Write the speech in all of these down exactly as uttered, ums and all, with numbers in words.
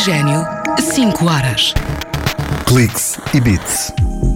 Oxigênio, cinco horas. Cliques e Bits.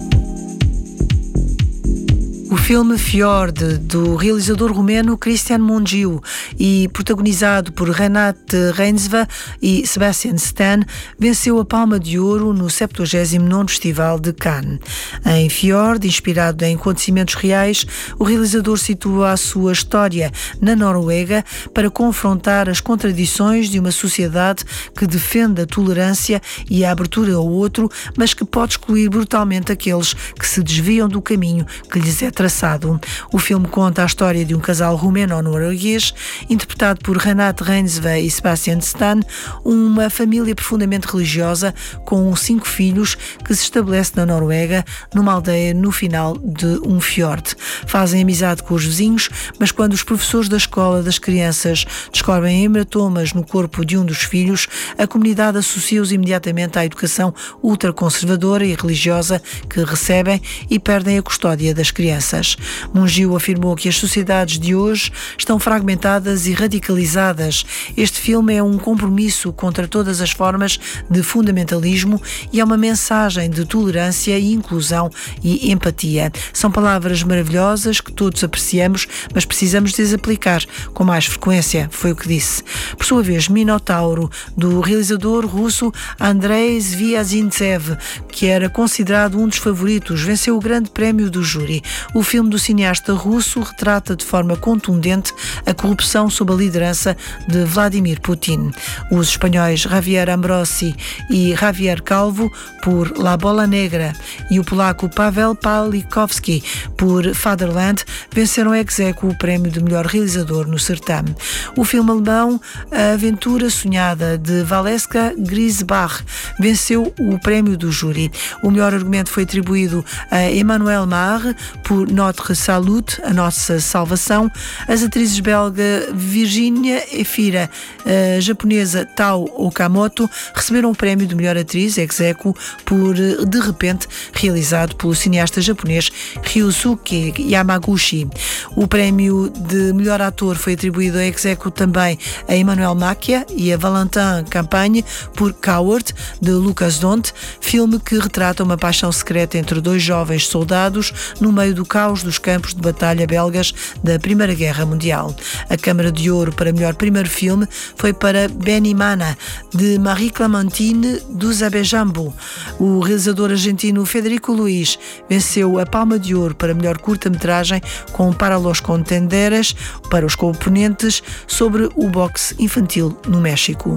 O filme Fjord, do realizador romeno Cristian Mungiu e protagonizado por Renate Reinsve e Sebastian Stan, venceu a Palma de Ouro no septuagésimo nono Festival de Cannes. Em Fjord, inspirado em acontecimentos reais, o realizador situa a sua história na Noruega para confrontar as contradições de uma sociedade que defende a tolerância e a abertura ao outro, mas que pode excluir brutalmente aqueles que se desviam do caminho que lhes é traçado. O filme conta a história de um casal romeno-norueguês, interpretado por Renate Reinsve e Sebastian Stan, uma família profundamente religiosa com cinco filhos que se estabelece na Noruega, numa aldeia no final de um fiord. Fazem amizade com os vizinhos, mas quando os professores da escola das crianças descobrem hematomas no corpo de um dos filhos, a comunidade associa-os imediatamente à educação ultraconservadora e religiosa que recebem e perdem a custódia das crianças. Mungiu afirmou que as sociedades de hoje estão fragmentadas e radicalizadas. Este filme é um compromisso contra todas as formas de fundamentalismo e é uma mensagem de tolerância e inclusão e empatia. São palavras maravilhosas que todos apreciamos, mas precisamos de as aplicar com mais frequência, foi o que disse. Por sua vez, Minotauro, do realizador russo Andrei Zvyazintsev, que era considerado um dos favoritos, venceu o grande prémio do júri. O filme do cineasta russo retrata de forma contundente a corrupção sob a liderança de Vladimir Putin. Os espanhóis Javier Ambrosi e Javier Calvo por La Bola Negra e o polaco Pavel Pawlikowski por Fatherland venceram ex aequo o prémio de melhor realizador no certame. O filme alemão A Aventura Sonhada de Valeska Griesbach venceu o prémio do júri. O melhor argumento foi atribuído a Emmanuel Mar por Notre Salut, a nossa salvação. As atrizes belga Virginia Efira, a japonesa Tao Okamoto, receberam o prémio de melhor atriz ex aequo por De Repente, realizado pelo cineasta japonês Ryusuke Yamaguchi. O prémio de melhor ator foi atribuído ex aequo também a Emmanuel Macchia e a Valentin Campagne por Coward, de Lucas Dont, filme que retrata uma paixão secreta entre dois jovens soldados no meio do caos dos campos de batalha belgas da Primeira Guerra Mundial. A Câmara de Ouro para melhor primeiro filme foi para Benimana, de Marie Clementine Duzabejambu. O realizador argentino Federico Luís venceu a Palma de Ouro para melhor curta-metragem com Para los Contendores, para os componentes, sobre o boxe infantil no México.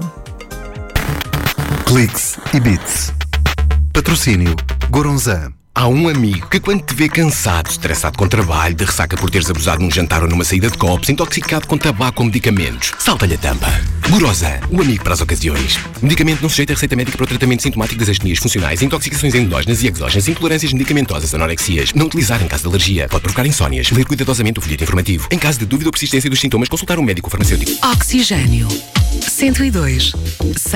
Cliques e Bits. Patrocínio Goronzan. Há um amigo que quando te vê cansado, estressado com trabalho, de ressaca por teres abusado num jantar ou numa saída de copos, intoxicado com tabaco ou medicamentos, salta-lhe a tampa. Gorosan, o amigo para as ocasiões. Medicamento não sujeito a receita médica para o tratamento sintomático das astenias funcionais, intoxicações endógenas e exógenas, intolerâncias medicamentosas, anorexias. Não utilizar em caso de alergia. Pode provocar insónias. Ler cuidadosamente o folheto informativo. Em caso de dúvida ou persistência dos sintomas, consultar um médico farmacêutico. Oxigênio, cento e dois.